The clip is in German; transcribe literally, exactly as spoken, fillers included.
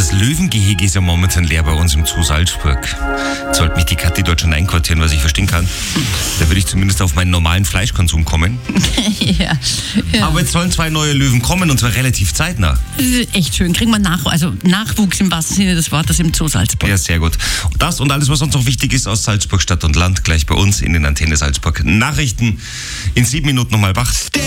Das Löwengehege ist ja momentan leer bei uns im Zoo Salzburg. Jetzt sollte mich die Kathi dort schon einquartieren, was ich verstehen kann. Da würde ich zumindest auf meinen normalen Fleischkonsum kommen. ja, ja. Aber jetzt sollen zwei neue Löwen kommen und zwar relativ zeitnah. Das ist echt schön. Kriegen wir nach, also Nachwuchs im wahrsten Sinne des Wortes im Zoo Salzburg. Ja, sehr gut. Das und alles, was sonst noch wichtig ist aus Salzburg Stadt und Land, gleich bei uns in den Antenne Salzburg Nachrichten. In sieben Minuten nochmal wach.